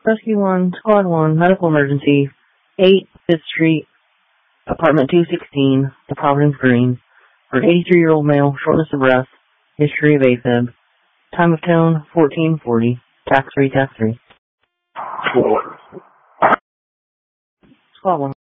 Rescue 1, Squad 1, medical emergency, 8 5th Street, apartment 216, the Providence Green, for an 83-year-old male, shortness of breath, history of AFib, time of tone 1440, tax free. Squad 1.